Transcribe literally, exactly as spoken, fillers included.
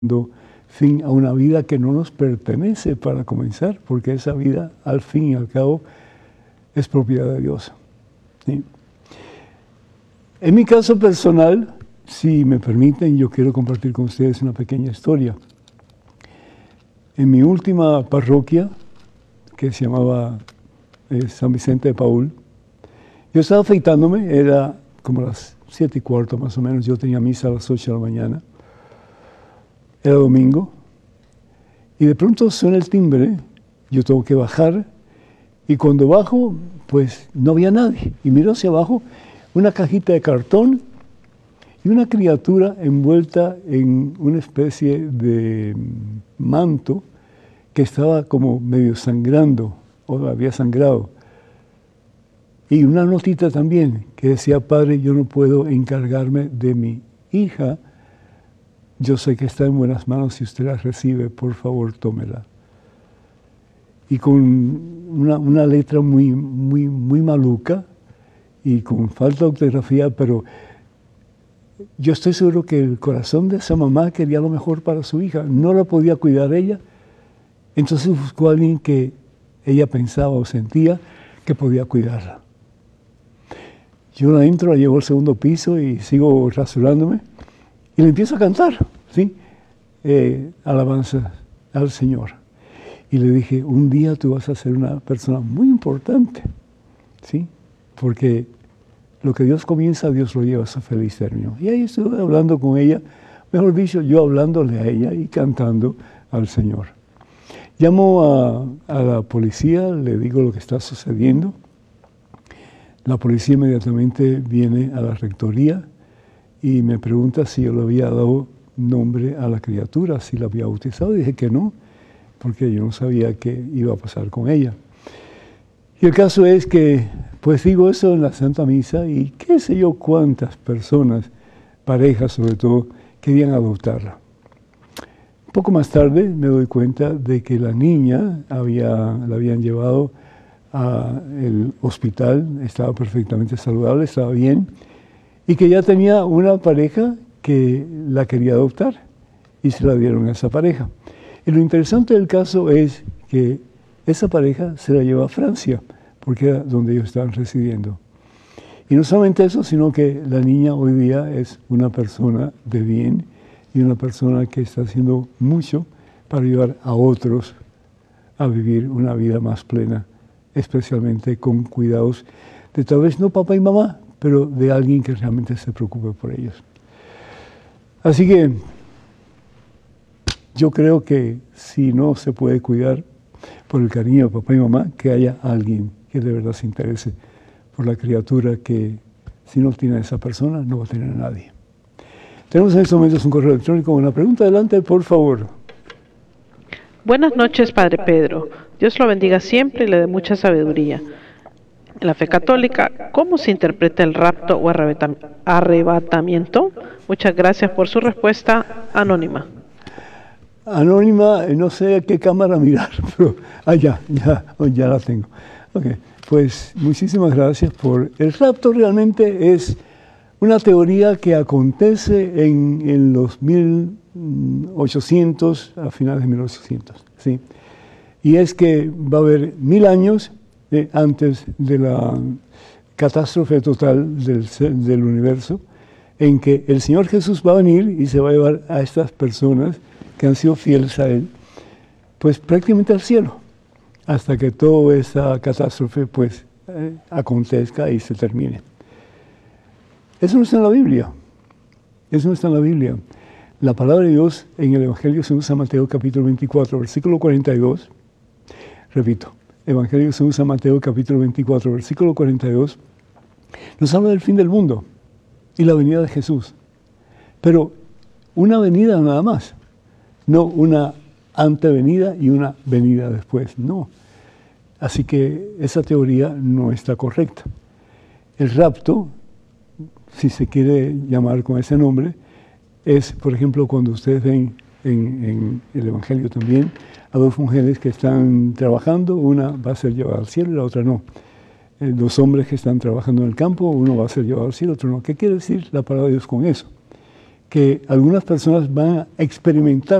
dando fin a una vida que no nos pertenece para comenzar, porque esa vida, al fin y al cabo, es propiedad de Dios. ¿Sí? En mi caso personal, si me permiten, yo quiero compartir con ustedes una pequeña historia. En mi última parroquia, que se llamaba eh, San Vicente de Paúl, yo estaba afeitándome, era como las siete y cuarto más o menos, yo tenía misa a las ocho de la mañana, era domingo, y de pronto suena el timbre, yo tengo que bajar, y cuando bajo, pues no había nadie, y miro hacia abajo, una cajita de cartón y una criatura envuelta en una especie de manto que estaba como medio sangrando, o había sangrado. Y una notita también que decía: Padre, yo no puedo encargarme de mi hija, yo sé que está en buenas manos, si usted la recibe, por favor, tómela. Y con una, una letra muy, muy, muy maluca y con falta de ortografía, pero yo estoy seguro que el corazón de esa mamá quería lo mejor para su hija, no la podía cuidar ella, entonces buscó a alguien que ella pensaba o sentía que podía cuidarla. Yo la entro, la llevo al segundo piso y sigo rasurándome y le empiezo a cantar, ¿sí? Eh, alabanza al Señor. Y le dije: un día tú vas a ser una persona muy importante, ¿sí? Porque lo que Dios comienza, Dios lo lleva a su feliz término. Y ahí estuve hablando con ella, mejor dicho, yo hablándole a ella y cantando al Señor. Llamo a, a la policía, le digo lo que está sucediendo. La policía inmediatamente viene a la rectoría y me pregunta si yo le había dado nombre a la criatura, si la había bautizado. Y dije que no, porque yo no sabía qué iba a pasar con ella. Y el caso es que, pues digo eso en la Santa Misa y qué sé yo cuántas personas, parejas sobre todo, querían adoptarla. Un poco más tarde me doy cuenta de que la niña había, la habían llevado al hospital, estaba perfectamente saludable, estaba bien, y que ya tenía una pareja que la quería adoptar y se la dieron a esa pareja. Y lo interesante del caso es que esa pareja se la llevó a Francia, porque era donde ellos estaban residiendo. Y no solamente eso, sino que la niña hoy día es una persona de bien y una persona que está haciendo mucho para ayudar a otros a vivir una vida más plena, especialmente con cuidados de tal vez no papá y mamá, pero de alguien que realmente se preocupe por ellos. Así que yo creo que si no se puede cuidar por el cariño de papá y mamá, que haya alguien que de verdad se interese por la criatura, que si no tiene a esa persona, no va a tener a nadie. Tenemos en estos momentos un correo electrónico con una pregunta. Adelante, por favor. Buenas noches, Padre Pedro. Dios lo bendiga siempre y le dé mucha sabiduría. En la fe católica, ¿cómo se interpreta el rapto o arrebatamiento? Muchas gracias por su respuesta anónima. Anónima, no sé a qué cámara mirar, pero ah, ya, ya, ya la tengo. Ok, pues muchísimas gracias por... El rapto realmente es una teoría que acontece en, en los mil ochocientos, a finales de mil ochocientos, ¿sí? Y es que va a haber mil años eh, antes de la catástrofe total del, del universo, en que el Señor Jesús va a venir y se va a llevar a estas personas que han sido fieles a Él, pues prácticamente al cielo, hasta que toda esa catástrofe pues eh, acontezca y se termine. Eso no está en la Biblia, eso no está en la Biblia. La palabra de Dios en el Evangelio según San Mateo capítulo veinticuatro, versículo cuarenta y dos, repito, Evangelio según San Mateo capítulo veinticuatro, versículo cuarenta y dos, nos habla del fin del mundo y la venida de Jesús, pero una venida nada más, no una antevenida y una venida después, no. Así que esa teoría no está correcta. El rapto, si se quiere llamar con ese nombre, es, por ejemplo, cuando ustedes ven en, en el Evangelio también a dos mujeres que están trabajando, una va a ser llevada al cielo y la otra no. Eh, dos hombres que están trabajando en el campo, uno va a ser llevado al cielo, otro no. ¿Qué quiere decir la palabra de Dios con eso? que algunas personas van a experimentar